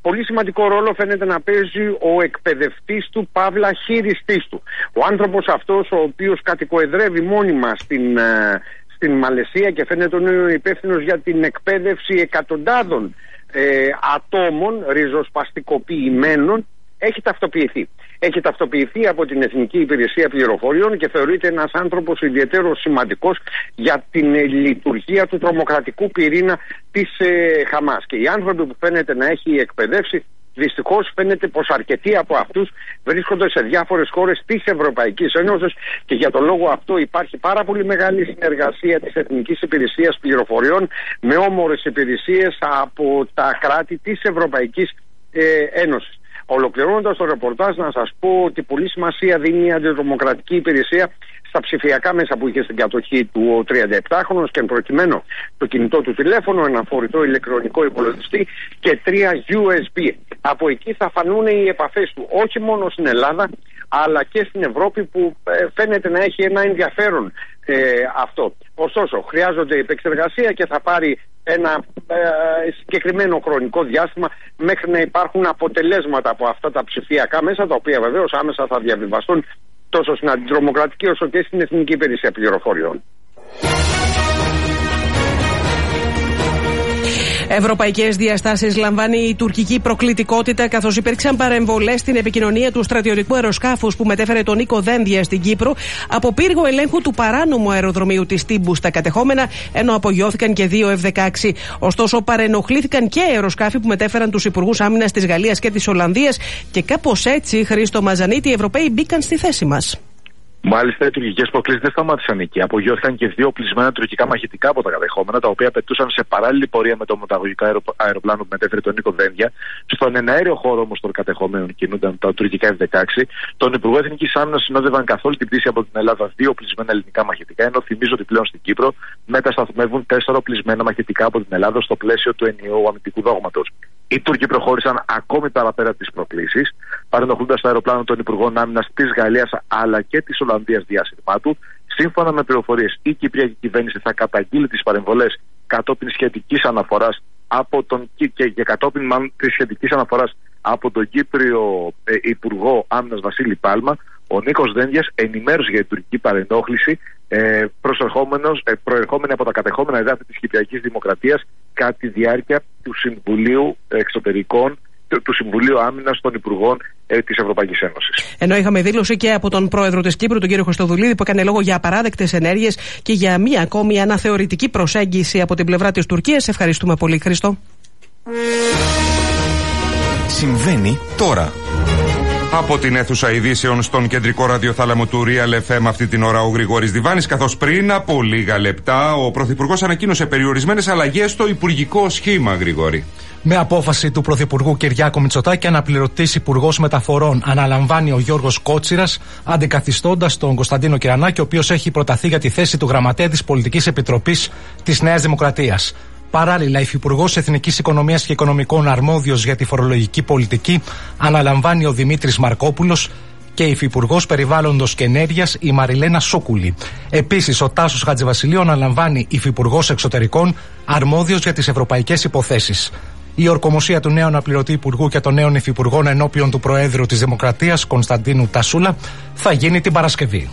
πολύ σημαντικό ρόλο φαίνεται να παίζει ο εκπαιδευτής του, παύλα χειριστής του. Ο άνθρωπος αυτός, ο οποίος κατοικοεδρεύει μόνιμα στην, στην Μαλαισία και φαίνεται ότι είναι υπεύθυνος για την εκπαίδευση εκατοντάδων ε, ατόμων ριζοσπαστικοποιημένων, έχει ταυτοποιηθεί. Έχει ταυτοποιηθεί από την Εθνική Υπηρεσία Πληροφοριών και θεωρείται ένας άνθρωπος ιδιαίτερος σημαντικός για την λειτουργία του τρομοκρατικού πυρήνα της ε, Χαμάς. Και οι άνθρωποι που φαίνεται να έχει εκπαιδεύσει, δυστυχώς φαίνεται πως αρκετοί από αυτούς βρίσκονται σε διάφορες χώρες της Ευρωπαϊκής Ένωσης και για τον λόγο αυτό υπάρχει πάρα πολύ μεγάλη συνεργασία της Εθνικής Υπηρεσίας Πληροφοριών με όμορες υπηρεσίες από τα κράτη της Ευρωπαϊκής ε, Ένωσης. Ολοκληρώνοντας το ρεπορτάζ, να σας πω ότι πολύ σημασία δίνει η αντιτρομοκρατική υπηρεσία στα ψηφιακά μέσα που είχε στην κατοχή του ο τριανταεπτάχρονος και εν προκειμένου το κινητό του τηλέφωνο, ένα φορητό ηλεκτρονικό υπολογιστή και τρία γιου ες μπι. Από εκεί θα φανούν οι επαφές του όχι μόνο στην Ελλάδα αλλά και στην Ευρώπη, που ε, φαίνεται να έχει ένα ενδιαφέρον ε, αυτό. Ωστόσο, χρειάζονται επεξεργασία και θα πάρει ένα ε, συγκεκριμένο χρονικό διάστημα μέχρι να υπάρχουν αποτελέσματα από αυτά τα ψηφιακά μέσα, τα οποία βεβαίως άμεσα θα διαβιβαστούν τόσο στην αντιτρομοκρατική όσο και στην Εθνική Υπηρεσία Πληροφοριών. Ευρωπαϊκές διαστάσεις λαμβάνει η τουρκική προκλητικότητα, καθώς υπήρξαν παρεμβολές στην επικοινωνία του στρατιωτικού αεροσκάφους που μετέφερε τον Νίκο Δένδια στην Κύπρο από πύργο ελέγχου του παράνομου αεροδρομίου της Τύμπου στα κατεχόμενα, ενώ απογειώθηκαν και δύο εφ δεκαέξι. Ωστόσο, παρενοχλήθηκαν και αεροσκάφη που μετέφεραν τους υπουργούς άμυνας της Γαλλίας και της Ολλανδίας και κάπως έτσι, Χρήστο Μαζανίτη, οι Ευρωπαίοι μπήκαν στη θέση μας. Μάλιστα, οι τουρκικές προκλήσεις δεν σταμάτησαν εκεί. Απογειώθηκαν και δύο οπλισμένα τουρκικά μαχητικά από τα κατεχόμενα, τα οποία πετούσαν σε παράλληλη πορεία με το μεταγωγικό αεροπλάνο που μετέφερε τον Νίκο Δένδια. Στον εναέριο χώρο όμως των κατεχόμενων κινούνταν τα τουρκικά εφ δεκαέξι. Τον Υπουργό Εθνικής Άμυνας συνόδευαν καθ' όλη την πτήση από την Ελλάδα δύο οπλισμένα ελληνικά μαχητικά, ενώ θυμίζω ότι πλέον στην Κύπρο μετασταθμεύουν τέσσερα οπλισμένα μαχητικά από την Ελλάδα στο πλαίσιο του ενιαίου αμυντικού δόγματος. Οι Τούρκοι προχώρησαν ακόμη παραπέρα τις προκλήσεις, παρενοχλώντας το αεροπλάνο των Υπουργών Άμυνας της Γαλλίας αλλά και της Ολλανδίας διάσυρμά του. Σύμφωνα με πληροφορίες, η Κυπριακή κυβέρνηση θα καταγγείλει τις παρεμβολές κατόπιν σχετικής αναφοράς από τον και, και κατόπιν μάλλον της σχετικής αναφοράς από τον Κύπριο ε, Υπουργό Άμυνας Βασίλη Πάλμα. Ο Νίκος Δένδιας ενημέρωσε για την τουρκική παρενόχληση ε, προσερχόμενος, ε, προερχόμενη από τα κατεχόμενα εδάφη της Κυπριακής Δημοκρατίας κατά τη διάρκεια του Συμβουλίου Εξωτερικών, του, του Συμβουλίου Άμυνας των Υπουργών ε, της Ευρωπαϊκής Ένωσης. Ενώ είχαμε δήλωση και από τον πρόεδρο της Κύπρου, τον κύριο Χριστοδουλίδη, που έκανε λόγο για απαράδεκτες ενέργειες και για μία ακόμη αναθεωρητική προσέγγιση από την πλευρά της Τουρκίας. Ευχαριστούμε πολύ, Χρήστο. Συμβαίνει τώρα. Από την αίθουσα ειδήσεων στον κεντρικό ραδιοθάλαμο του Real εφ εμ αυτή την ώρα ο Γρηγόρης Διβάνης, καθώς πριν από λίγα λεπτά ο Πρωθυπουργός ανακοίνωσε περιορισμένες αλλαγές στο υπουργικό σχήμα, Γρηγόρη. Με απόφαση του Πρωθυπουργού Κυριάκου Μητσοτάκη, αναπληρωτής Υπουργός Μεταφορών αναλαμβάνει ο Γιώργος Κότσιρας, αντικαθιστώντας τον Κωνσταντίνο Κυρανάκη, ο οποίος έχει προταθεί για τη θέση του Γραμματέα της Πολιτικής Επιτροπής της Νέας Δημοκρατίας. Παράλληλα, Υφυπουργός Εθνικής Οικονομίας και Οικονομικών αρμόδιος για τη φορολογική πολιτική αναλαμβάνει ο Δημήτρης Μαρκόπουλος και Υφυπουργός Περιβάλλοντος και Ενέργειας η Μαριλένα Σούκουλη. Επίσης, ο Τάσος Χατζηβασιλείου αναλαμβάνει Υφυπουργός Εξωτερικών αρμόδιος για τις ευρωπαϊκές υποθέσεις. Η ορκομοσία του νέου αναπληρωτή Υπουργού και των νέων Υφυπουργών ενώπιον του Προέδρου της Δημοκρατίας Κωνσταντίνου Τασούλα θα γίνει την Παρασκευή.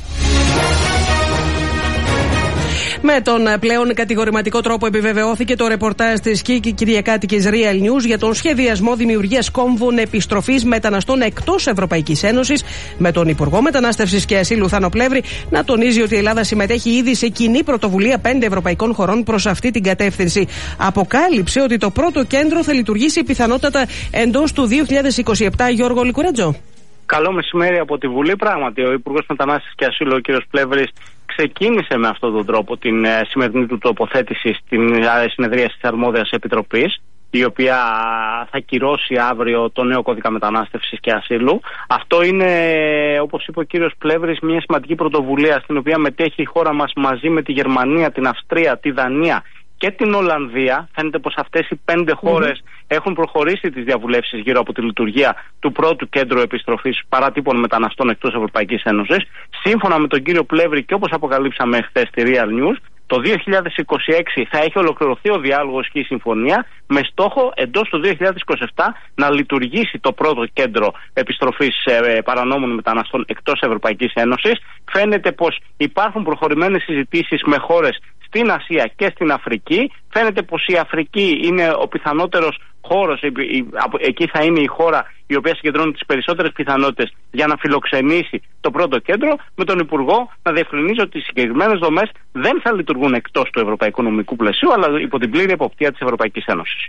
Με τον πλέον κατηγορηματικό τρόπο επιβεβαιώθηκε το ρεπορτάζ της κυριακάτικης Real News για τον σχεδιασμό δημιουργίας κόμβων επιστροφής μεταναστών εκτός Ευρωπαϊκής Ένωσης, με τον Υπουργό Μετανάστευσης και Ασύλου Θάνο Πλεύρη να τονίζει ότι η Ελλάδα συμμετέχει ήδη σε κοινή πρωτοβουλία πέντε ευρωπαϊκών χωρών προς αυτή την κατεύθυνση. Αποκάλυψε ότι το πρώτο κέντρο θα λειτουργήσει πιθανότατα εντός του δύο χιλιάδες είκοσι επτά. Γιώργο Λικουρέτζο. Καλό μεσημέρι από τη Βουλή. Πράγματι, ο Υπουργός Μετανάστευσης και Ασύλου, ο κ. Πλεύρης, ξεκίνησε με αυτόν τον τρόπο την ε, σημερινή του τοποθέτηση στην ε, συνεδρία της Αρμόδιας Επιτροπής, η οποία θα κυρώσει αύριο το νέο κώδικα μετανάστευσης και ασύλου. Αυτό είναι, όπως είπε ο κύριος Πλεύρης, μια σημαντική πρωτοβουλία στην οποία μετέχει η χώρα μας μαζί με τη Γερμανία, την Αυστρία, τη Δανία και την Ολλανδία. Φαίνεται πως αυτές οι πέντε χώρες mm-hmm. έχουν προχωρήσει τις διαβουλεύσεις γύρω από τη λειτουργία του πρώτου κέντρου επιστροφής παράτυπων μεταναστών εκτός Ευρωπαϊκής Ένωσης. Σύμφωνα με τον κύριο Πλεύρη και όπως αποκαλύψαμε χθες στη Real News, το δύο χιλιάδες είκοσι έξι θα έχει ολοκληρωθεί ο διάλογος και η συμφωνία, με στόχο εντός του δύο χιλιάδες είκοσι επτά να λειτουργήσει το πρώτο κέντρο επιστροφής ε, παρανόμων μεταναστών εκτός Ευρωπαϊκής Ένωσης. Φαίνεται πως υπάρχουν προχωρημένες συζητήσεις με χώρες στην Ασία και στην Αφρική. Φαίνεται πως η Αφρική είναι ο πιθανότερος χώρος, εκεί θα είναι η χώρα η οποία συγκεντρώνει τις περισσότερες πιθανότητες για να φιλοξενήσει το πρώτο κέντρο, με τον Υπουργό να διευκρινίζει ότι οι συγκεκριμένες δομές δεν θα λειτουργούν εκτός του ευρωπαϊκού νομικού πλαισίου, αλλά υπό την πλήρη εποπτεία της Ευρωπαϊκής Ένωσης.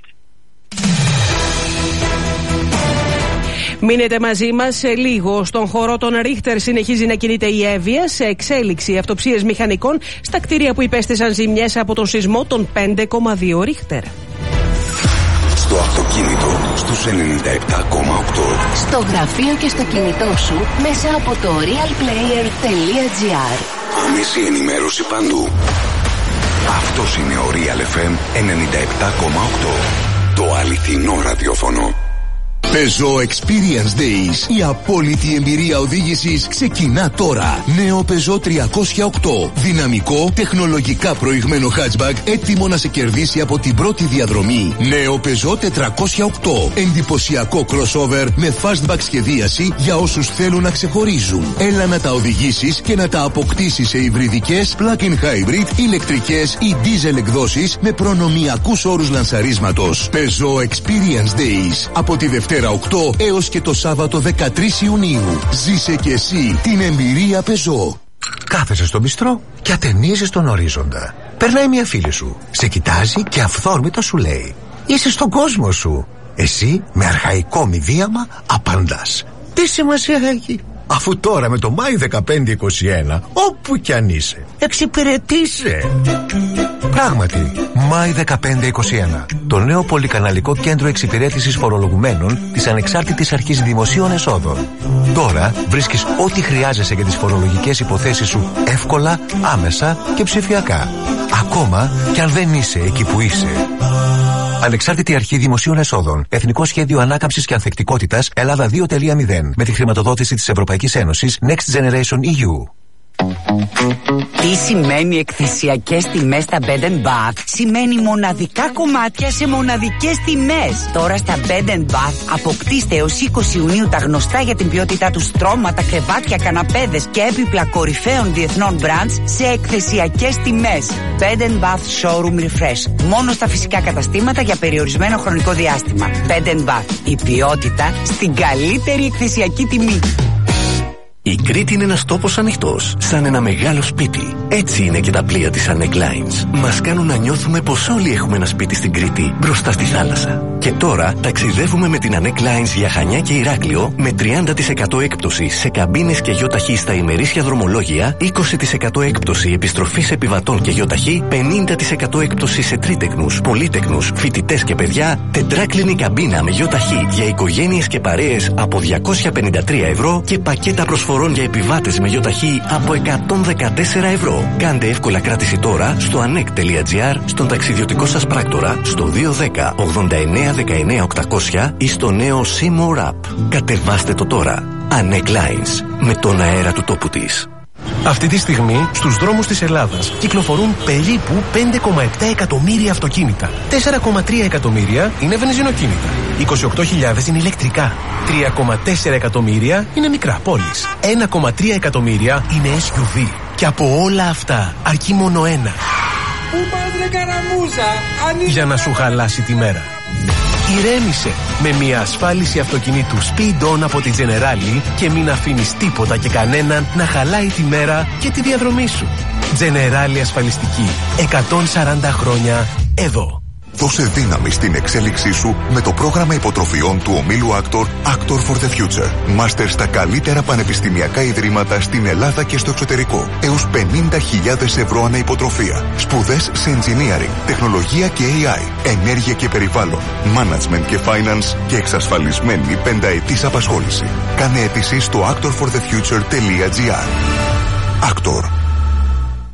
Μείνετε μαζί μας σε λίγο. Στον χώρο των Ρίχτερ συνεχίζει να κινείται η Εύβοια σε εξέλιξη αυτοψίες μηχανικών στα κτίρια που υπέστησαν ζημιές από τον σεισμό των πέντε κόμμα δύο Ρίχτερ. Στο αυτοκίνητο στους ενενήντα επτά κόμμα οκτώ. Στο γραφείο και στο κινητό σου μέσα από το real player τελεία gr. Άμεση ενημέρωση παντού. Αυτός είναι ο Real εφ εμ ενενήντα επτά κόμμα οκτώ. Το αληθινό ραδιόφωνο. Peugeot Experience Days. Η απόλυτη εμπειρία οδήγησης ξεκινά τώρα. Νέο Peugeot τριακόσια οκτώ. Δυναμικό, τεχνολογικά προηγμένο hatchback, έτοιμο να σε κερδίσει από την πρώτη διαδρομή. Νέο Peugeot τετρακόσια οκτώ. Εντυπωσιακό crossover με fastback σχεδίαση για όσους θέλουν να ξεχωρίζουν. Έλα να τα οδηγήσεις και να τα αποκτήσεις σε υβριδικές, plug-in hybrid, ηλεκτρικές ή diesel εκδόσεις με προνομιακούς όρους λανσαρίσματος. Peugeot Experience Days. Από τη Δευτέρα οκτώ έως και το Σάββατο δεκατρείς Ιουνίου. Ζήσε και εσύ την εμπειρία Peugeot. Κάθεσαι στο μπιστρό και ατενίζεις τον ορίζοντα. Περνάει μια φίλη σου, σε κοιτάζει και αυθόρμητα σου λέει: είσαι στον κόσμο σου. Εσύ με αρχαϊκό μηδίαμα απαντάς: τι σημασία έχει? Αφού τώρα με το Μάη δεκαπέντε είκοσι ένα, όπου κι αν είσαι, εξυπηρετήσε. Πράγματι, Μάη δεκαπέντε είκοσι ένα. Το νέο πολυκαναλικό κέντρο εξυπηρέτησης φορολογουμένων της Ανεξάρτητης Αρχής Δημοσίων Εσόδων. Τώρα βρίσκεις ό,τι χρειάζεσαι για τις φορολογικές υποθέσεις σου εύκολα, άμεσα και ψηφιακά. Ακόμα κι αν δεν είσαι εκεί που είσαι. Ανεξάρτητη Αρχή Δημοσίων Εσόδων. Εθνικό Σχέδιο Ανάκαμψης και Ανθεκτικότητας Ελλάδα δύο τελεία μηδέν. Με τη χρηματοδότηση της Ευρωπαϊκής Ένωσης Next Generation ι γιου. Τι σημαίνει εκθεσιακές τιμές στα Bed and Bath? Σημαίνει μοναδικά κομμάτια σε μοναδικές τιμές. Τώρα στα Bed and Bath αποκτήστε έως είκοσι Ιουνίου τα γνωστά για την ποιότητά του στρώματα, κρεβάτια, καναπέδες και έπιπλα κορυφαίων διεθνών brands σε εκθεσιακές τιμές. Bed and Bath Showroom Refresh. Μόνο στα φυσικά καταστήματα για περιορισμένο χρονικό διάστημα. Bed and Bath. Η ποιότητα στην καλύτερη εκθεσιακή τιμή. Η Κρήτη είναι ένας τόπος ανοιχτός, σαν ένα μεγάλο σπίτι. Έτσι είναι και τα πλοία της Anec Lines. Μας κάνουν να νιώθουμε πως όλοι έχουμε ένα σπίτι στην Κρήτη, μπροστά στη θάλασσα. Και τώρα ταξιδεύουμε με την Anec Lines για Χανιά και Ηράκλειο με τριάντα τοις εκατό έκπτωση σε καμπίνες και γιοταχή στα ημερήσια δρομολόγια, είκοσι τοις εκατό έκπτωση επιστροφής επιβατών και γιοταχή, πενήντα τοις εκατό έκπτωση σε τρίτεκνους, πολύτεκνους, φοιτητές και παιδιά, τετράκλινη καμπίνα με γιοταχή για οικογένειες και παρέες από διακόσια πενήντα τρία ευρώ και πακέτα προσφορών για επιβάτες με γιοταχή από εκατόν δεκατέσσερα ευρώ. Κάντε εύκολα κράτηση τώρα στο ανεκ τελεία τζι άρ, στον ταξιδιωτικό σας πράκτορα, στο δύο δέκα ογδόντα εννέα δεκαεννέα οκτακόσια ή στο νέο Seymour App. Κατεβάστε το τώρα. Anec Lines. Με τον αέρα του τόπου της. Αυτή τη στιγμή στους δρόμους της Ελλάδας κυκλοφορούν περίπου πέντε κόμμα επτά εκατομμύρια αυτοκίνητα. τέσσερα κόμμα τρία εκατομμύρια είναι βενζινοκίνητα. είκοσι οκτώ χιλιάδες είναι ηλεκτρικά. τρία κόμμα τέσσερα εκατομμύρια είναι μικρά πόλεις. ένα κόμμα τρία εκατομμύρια είναι ες γιου βι. Και από όλα αυτά αρκεί μόνο ένα. Πού πας ρε καραμούζα, για να σου χαλάσει τη μέρα. Ηρέμησε με μια ασφάλιση αυτοκινήτου Speed On από τη Generali και μην αφήνεις τίποτα και κανέναν να χαλάει τη μέρα και τη διαδρομή σου. Generali ασφαλιστική. εκατόν σαράντα χρόνια εδώ. Δώσε δύναμη στην εξέλιξή σου με το πρόγραμμα υποτροφιών του ομίλου Actor Actor for the Future. Μάστερ στα καλύτερα πανεπιστημιακά ιδρύματα στην Ελλάδα και στο εξωτερικό. Έως πενήντα χιλιάδες ευρώ ανά υποτροφία. Σπουδές σε engineering, τεχνολογία και έι άι, ενέργεια και περιβάλλον, management και finance και εξασφαλισμένη πενταετής απασχόληση. Κάνε αίτηση στο actor for the future τελεία τζι άρ. Actor.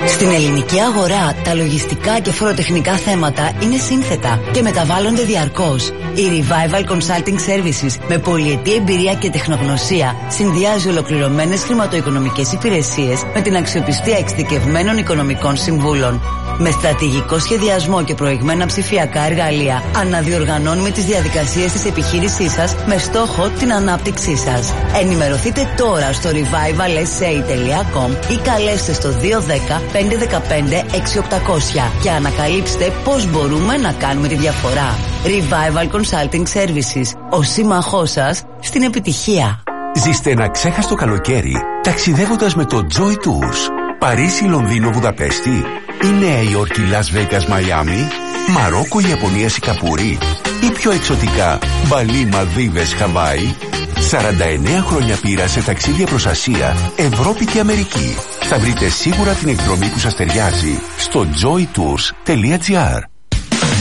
Στην ελληνική αγορά, τα λογιστικά και φοροτεχνικά θέματα είναι σύνθετα και μεταβάλλονται διαρκώς. Η Revival Consulting Services, με πολυετή εμπειρία και τεχνογνωσία, συνδυάζει ολοκληρωμένες χρηματοοικονομικές υπηρεσίες με την αξιοπιστία εξειδικευμένων οικονομικών συμβούλων. Με στρατηγικό σχεδιασμό και προηγμένα ψηφιακά εργαλεία, αναδιοργανώνουμε τις διαδικασίες της επιχείρησής σας με στόχο την ανάπτυξή σας. Ενημερωθείτε τώρα στο revival s a τελεία com ή καλέστε στο δύο ένα μηδέν πέντε ένα πέντε έξι οκτακόσια και ανακαλύψτε πώς μπορούμε να κάνουμε τη διαφορά. Revival Consulting Services, ο σύμμαχός σας στην επιτυχία. Ζήστε ένα ξέχαστο καλοκαίρι ταξιδεύοντας με το Joy Tours. Παρίσι, Λονδίνο, Βουδαπέστη ή Νέα Υόρκη, Λας Βέγκας, Μαϊάμι, Μαρόκο, Ιαπωνία, Σικαπούρη ή πιο εξωτικά Μπαλί, Μαλδίβες, Χαβάη. σαράντα εννέα χρόνια πείρα σε ταξίδια προς Ασία, Ευρώπη και Αμερική. Θα βρείτε σίγουρα την εκδρομή που σας ταιριάζει στο joy tours τελεία gr.